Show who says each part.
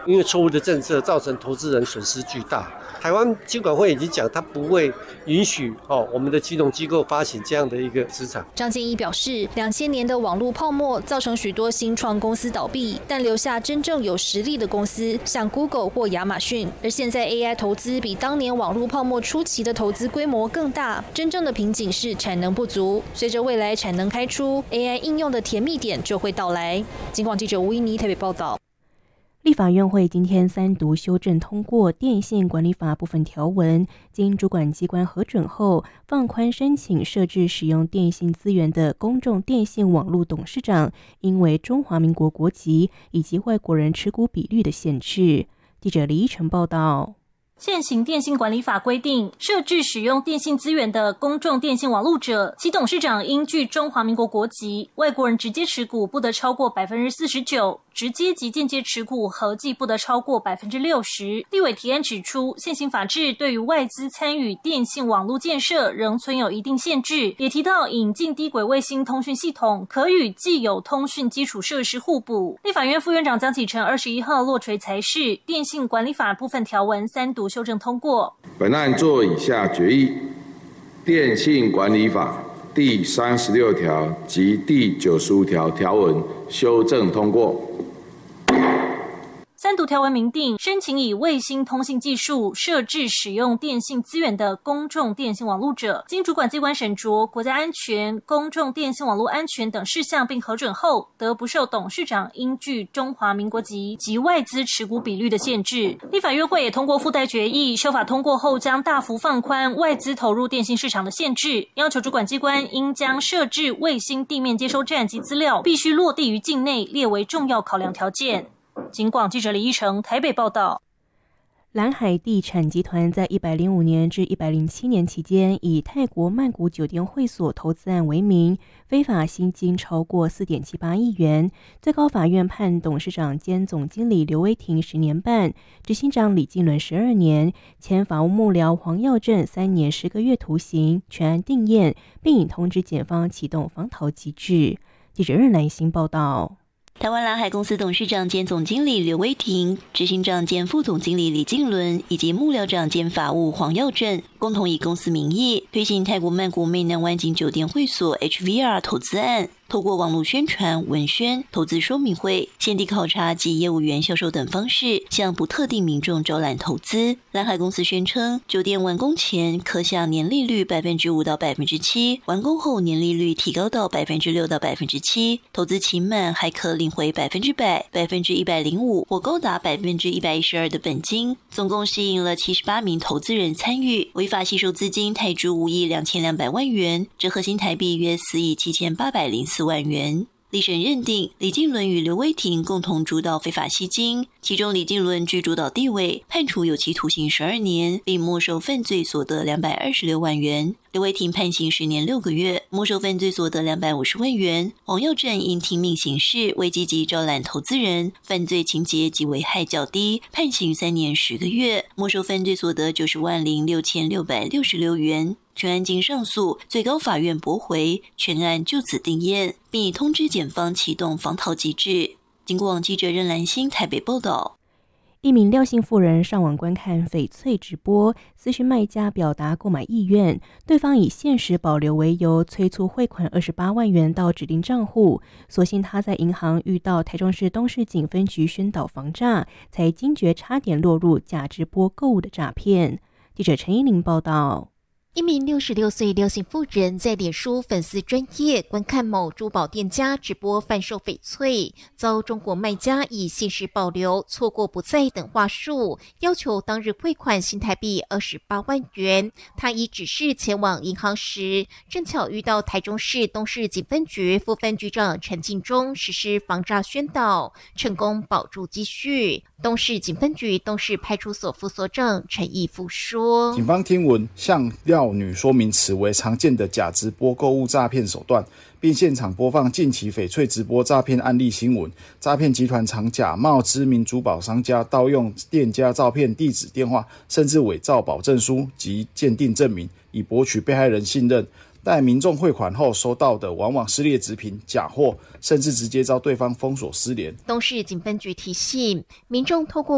Speaker 1: 因为错误的政策造成投资人损失巨大。台湾金管会已经讲，他不会允许我们的金融机构发行这样的一个资产。
Speaker 2: 张建一表示，2000年的网络泡沫造成许多新创公司倒闭，但留下真正有实力的公司，像 Google 或亚马逊。而现在 AI 投资比当年网络泡沫初期的投资规模更大，真正的瓶颈是产能不足。随着未来产能开出， AI 应用的甜蜜点就会到来。警广记者吴依妮台北报道。
Speaker 3: 立法院会今天3读修正通过电信管理法部分条文，经主管机关核准后，放宽申请设置使用电信资源的公众电信网络董事长因为中华民国国籍以及外国人持股比率的限制。记者李依晨报道。
Speaker 4: 现行电信管理法规定，设置使用电信资源的公众电信网路者，其董事长应具中华民国国籍，外国人直接持股不得超过 49%， 直接及间接持股合计不得超过 60%。 立委提案指出，现行法制对于外资参与电信网络建设仍存有一定限制，也提到引进低轨卫星通讯系统可与既有通讯基础设施互补。立法院副院长江启臣21号落锤裁示，电信管理法部分条文3读修正通过。
Speaker 5: 本案作以下决议：电信管理法第36条及第95条条文修正通过。
Speaker 4: 3读条文明定，申请以卫星通信技术设置使用电信资源的公众电信网路者，经主管机关审酌国家安全、公众电信网络安全等事项并核准后，得不受董事长应具中华民国籍及外资持股比率的限制。立法院会也通过附带决议，修法通过后将大幅放宽外资投入电信市场的限制，要求主管机关应将设置卫星地面接收站及资料必须落地于境内列为重要考量条件。警广记者李依成台北报道。
Speaker 3: 蓝海地产集团在105年至107年期间，以泰国曼谷酒店会所投资案为名，非法吸金超过4.78亿元。最高法院判董事长兼总经理刘威霆10年半，执行长李进伦12年，前法务幕僚黄耀正3年10个月徒刑，全案定验，并已通知检方启动防逃机制。记者任兰欣报道。
Speaker 6: 台湾蓝海公司董事长兼总经理刘威霆、执行长兼副总经理李进伦以及幕僚长兼法务黄耀正，共同以公司名义推行泰国曼谷湄南湾景酒店会所 HVR 投资案，透过网络宣传、文宣、投资说明会、现地考察及业务员销售等方式，向不特定民众招揽投资。蓝海公司宣称，酒店完工前可享年利率 5% 到 7%， 完工后年利率提高到 6% 到 7%， 投资期满还可领回 100%、105%或高达 112% 的本金。总共吸引了78名投资人参与，违法吸收资金泰铢5亿2200万元，折合新台币约4亿7804万元。立审认定李进伦与刘威霆共同主导非法吸金，其中李进伦居主导地位，判处有期徒刑12年，并没收犯罪所得226万元。刘威霆判刑10年6个月，没收犯罪所得250万元。黄耀正因听命行事，未积极招揽投资人，犯罪情节及危害较低，判刑3年10个月，没收犯罪所得90万06,666元。全案经上诉，最高法院驳回，全案就此定验，并已通知检方启动防逃机制。经过网记者任兰欣台北报道。
Speaker 3: 一名廖姓妇人上网观看翡翠直播，私讯卖家表达购买意愿，对方以限时保留为由，催促汇款28万元到指定账户。所幸他在银行遇到台中市东势警分局宣导防诈，才惊觉差点落入假直播购物的诈骗。记者陈依玲报道。
Speaker 7: 一名66岁廖姓妇人在脸书粉丝专页观看某珠宝店家直播贩售翡翠，遭中国卖家以限时保留、错过不再等话术，要求当日汇款新台币28万元。他已指示前往银行时，正巧遇到台中市东势警分局副分局长陈进忠实施防诈宣导，成功保住积蓄。东势警分局东势派出所副所长陈义夫说：
Speaker 8: 警方听闻向廖女说明此为常见的假直播购物诈骗手段，并现场播放近期翡翠直播诈骗案例新闻。诈骗集团常假冒知名珠宝商家，盗用店家照片、地址、电话，甚至伪造保证书及鉴定证明，以博取被害人信任。待民众汇款后收到的往往是劣质品、假货，甚至直接遭对方封锁失联。
Speaker 7: 东势警分局提醒民众透过